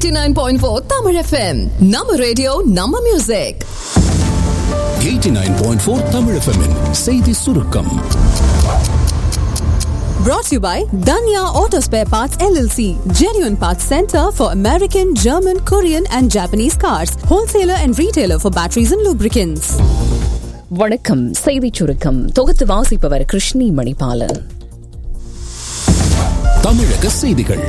89.4 Tamil FM. Nama radio, Nama music. 89.4 Tamil FM-இன் செய்தி சுருக்கம். Brought to you by Danya Auto Spare Parts LLC, genuine parts center for American, German, Korean and Japanese cars, wholesaler and retailer for batteries and lubricants. வணக்கம். செய்திச் சுருக்கம் தொகுத்து வாசிப்பவர் கிருஷ்ணி மணிபாலன். தமிழக செய்திகள்.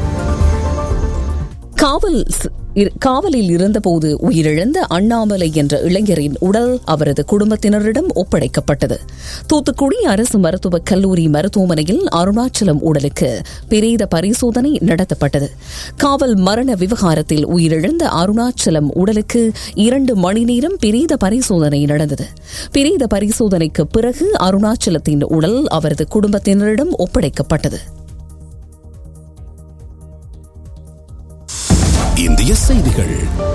காவலில் இருந்தபோது உயிரிழந்த அண்ணாமலை என்ற இளைஞரின் உடல் அவரது குடும்பத்தினரிடம் ஒப்படைக்கப்பட்டது. தூத்துக்குடி அரசு மருத்துவக் கல்லூரி மருத்துவமனையில் அருணாச்சலம் உடலுக்கு பிரேத பரிசோதனை நடத்தப்பட்டது. காவல் மரண விவகாரத்தில் உயிரிழந்த அருணாச்சலம் உடலுக்கு 2 மணி நேரம் பிரேத பரிசோதனை நடந்தது. பிரேத பரிசோதனைக்கு பிறகு அருணாச்சலத்தின் உடல் அவரது குடும்பத்தினரிடம் ஒப்படைக்கப்பட்டது. இந்திய செய்திகள்.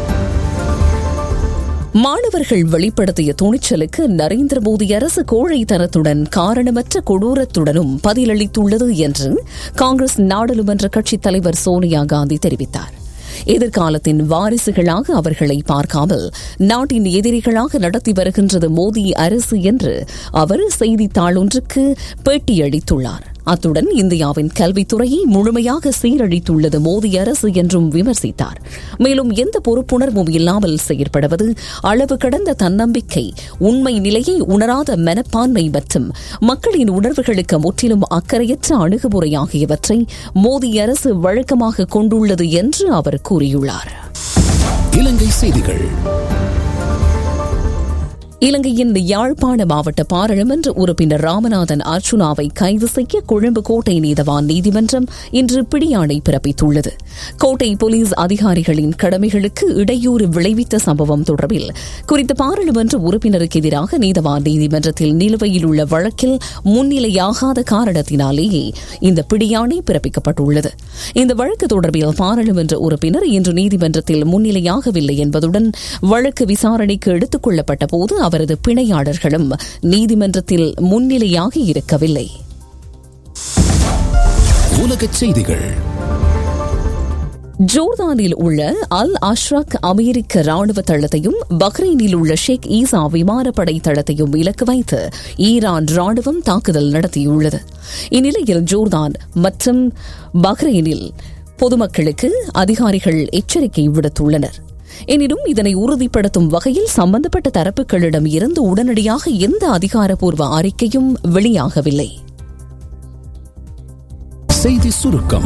மாணவர்கள் வெளிப்படுத்திய துணிச்சலுக்கு நரேந்திர மோடி அரசு கோழைத்தனத்துடன் காரணமற்ற கொடூரத்துடனும் பதிலளித்துள்ளது என்று காங்கிரஸ் நாடாளுமன்ற கட்சித் தலைவர் சோனியா காந்தி தெரிவித்தார். எதிர்காலத்தின் வாரிசுகளாக அவர்களை பார்க்காமல் நாட்டின் எதிரிகளாக நடத்தி வருகின்றது மோடி அரசு என்று அவர் செய்தித்தாள் ஒன்றுக்கு பேட்டியளித்துள்ளார். அத்துடன் இந்தியாவின் கல்வித்துறையை முழுமையாக சீரழித்துள்ளது மோடி அரசு என்றும் விமர்சித்தார். மேலும் எந்த பொறுப்புணர்வும் இல்லாமல் செயற்படுவது, அளவு கடந்த தன்னம்பிக்கை, உண்மை நிலையை உணராத மனப்பான்மை மற்றும் மக்களின் உணர்வுகளுக்கு முற்றிலும் அக்கறையற்ற அணுகுமுறை ஆகியவற்றை மோடி அரசு வழக்கமாக கொண்டுள்ளது என்று அவர் கூறியுள்ளார். இலங்கை செய்திகள். இலங்கையின் யாழ்ப்பாண மாவட்ட பாராளுமன்ற உறுப்பினர் ராமநாதன் அர்ச்சுனாவை கைது செய்ய கொழும்பு கோட்டை நீதவான் நீதிமன்றம் இன்று பிடியாணை பிறப்பித்துள்ளது. கோட்டை போலீஸ் அதிகாரிகளின் கடமைகளுக்கு இடையூறு விளைவித்த சம்பவம் தொடர்பில் குறித்த பாராளுமன்ற உறுப்பினருக்கு எதிராக நீதவான் நீதிமன்றத்தில் நிலுவையில் உள்ள வழக்கில் முன்னிலையாகாத காரணத்தினாலேயே இந்த பிடியாணை பிறப்பிக்கப்பட்டுள்ளது. இந்த வழக்கு தொடர்பில் பாராளுமன்ற உறுப்பினர் இன்று நீதிமன்றத்தில் முன்னிலையாகவில்லை என்பதுடன் வழக்கு விசாரணைக்கு எடுத்துக் கொள்ளப்பட்ட போது அவரது பிணையாளர்களும் நீதிமன்றத்தில் முன்னிலையாக இருக்கவில்லை. உலகச் செய்திகள். ஜோர்தானில் உள்ள அல் அஷ்ரக் அமெரிக்க ராணுவ தளத்தையும் பஹ்ரைனில் உள்ள ஷேக் ஈசா விமானப்படை தளத்தையும் இலக்கு வைத்து ஈரான் ராணுவம் தாக்குதல் நடத்தியுள்ளது. இந்நிலையில் ஜோர்தான் மற்றும் பஹ்ரைனில் பொதுமக்களுக்கு அதிகாரிகள் எச்சரிக்கை விடுத்துள்ளனர். எனினும் இதனை உறுதிப்படுத்தும் வகையில் சம்பந்தப்பட்ட தரப்புகளிடம் இருந்து உடனடியாக எந்த அதிகாரப்பூர்வ அறிக்கையும் வெளியாகவில்லை. செய்தி சுருக்கம்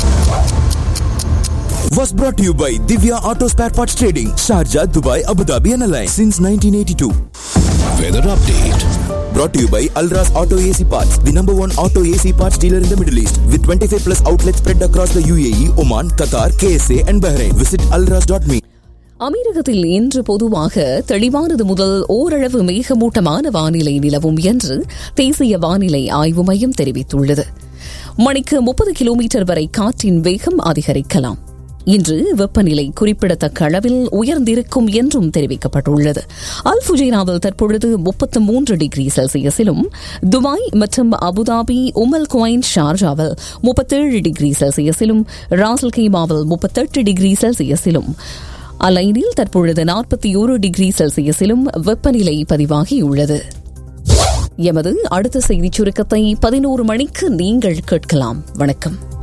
was brought to you by Divya Auto Spare Parts Trading, Sharjah, Dubai, Abu Dhabi and Alliance since 1982. Weather update. Brought to you by Alras Auto AC Parts, the number 1 auto AC parts dealer in the Middle East, with 25 plus outlets spread across the UAE, Oman, Qatar, KSA and Bahrain. Visit alras.me. அமீரகத்தில் இன்று பொதுவாக தெளிவானது முதல் ஓரளவு மேகமூட்டமான வானிலை நிலவும் என்று தேசிய வானிலை ஆய்வு மையம் தெரிவித்துள்ளது. மணிக்கு 30 கிலோமீட்டர் வரை காற்றின் வேகம் அதிகரிக்கலாம். இன்று வெப்பநிலை குறிப்பிடத்தக்க அளவில் உயர்ந்திருக்கும் என்றும் தெரிவிக்கப்பட்டுள்ளது. அல் ஃபுஜைராவில் தற்பொழுது 33 டிகிரி செல்சியஸிலும், துபாய் மற்றும் அபுதாபி, உமல் குவைன், ஷார்ஜாவில் 37 டிகிரி செல்சியஸிலும், ராசல் கைமாவில் 38 டிகிரி செல்சியஸிலும், அலைனில் தற்பொழுது 41 டிகிரி செல்சியஸிலும் வெப்பநிலை பதிவாகியுள்ளது. எமது அடுத்த செய்திச் சுருக்கத்தை 11 மணிக்கு நீங்கள் கேட்கலாம். வணக்கம்.